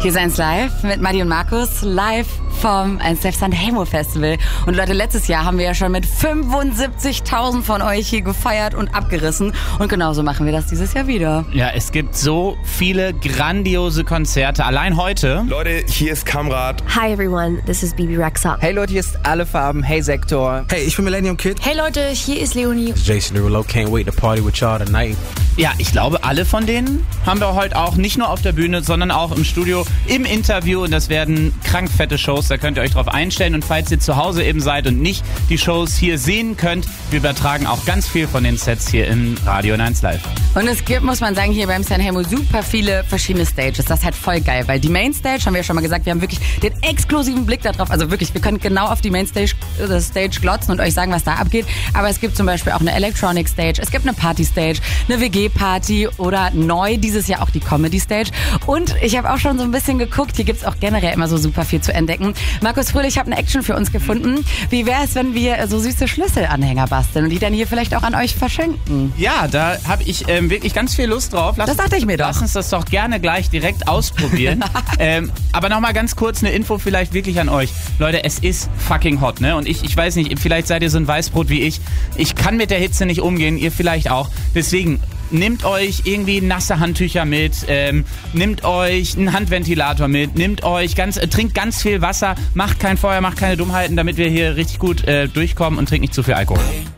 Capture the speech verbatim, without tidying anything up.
Hier ist eins live mit Madi und Markus, live vom eins Live Sanremo Festival. Und Leute, letztes Jahr haben wir ja schon mit fünfundsiebzigtausend von euch hier gefeiert und abgerissen. Und genauso machen wir das dieses Jahr wieder. Ja, es gibt so viele grandiose Konzerte. Allein heute. Leute, hier ist Kamrat. Hi everyone, this is Bibi Rexha. Hey Leute, hier ist Alle Farben. Hey Sektor. Hey, ich bin Millennium Kid. Hey Leute, hier ist Leonie. Jason Derulo, can't wait to party with y'all tonight. Ja, ich glaube, alle von denen haben wir heute auch nicht nur auf der Bühne, sondern auch im Studio, im Interview. Und das werden krank fette Shows, da könnt ihr euch drauf einstellen. Und falls ihr zu Hause eben seid und nicht die Shows hier sehen könnt, wir übertragen auch ganz viel von den Sets hier im Radio eins Live. Und es gibt, muss man sagen, hier beim Sanremo super viele verschiedene Stages. Das ist halt voll geil, weil die Mainstage, haben wir ja schon mal gesagt, wir haben wirklich den exklusiven Blick darauf. Also wirklich, wir können genau auf die Mainstage äh, Stage glotzen und euch sagen, was da abgeht. Aber es gibt zum Beispiel auch eine Electronic Stage, es gibt eine Party Stage, eine W G-Party oder neu dieses Jahr auch die Comedy Stage. Und ich habe auch schon so ein bisschen geguckt, hier gibt es auch generell immer so super viel zu entdecken. Markus Fröhlich, ich habe eine Action für uns gefunden. Wie wäre es, wenn wir so süße Schlüsselanhänger basteln und die dann hier vielleicht auch an euch verschenken? Ja, da habe ich ähm, wirklich ganz viel Lust drauf. Lass, das dachte ich mir doch. Lass uns das doch gerne gleich direkt ausprobieren. ähm, aber nochmal ganz kurz eine Info vielleicht wirklich an euch. Leute, es ist fucking hot, ne? Und ich, ich weiß nicht, vielleicht seid ihr so ein Weißbrot wie ich. Ich kann mit der Hitze nicht umgehen, ihr vielleicht auch. Deswegen nehmt euch irgendwie nasse Handtücher mit, ähm, nehmt euch einen Handventilator mit, nehmt euch ganz, äh, trinkt ganz viel Wasser, macht kein Feuer, macht keine Dummheiten, damit wir hier richtig gut äh, durchkommen und trinkt nicht zu viel Alkohol.